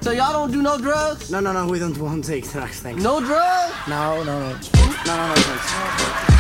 So y'all don't do no drugs? No, we don't want to take drugs, thanks. No drugs? No, thanks.